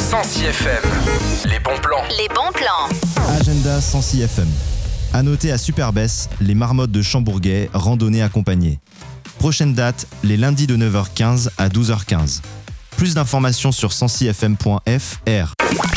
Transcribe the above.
Sancy FM. Les bons plans. Les bons plans. Agenda Sancy FM. À noter à Superbès, les marmottes de Chambourguet, randonnée accompagnée. Prochaine date, les lundis de 9h15 à 12h15. Plus d'informations sur sancyfm.fr.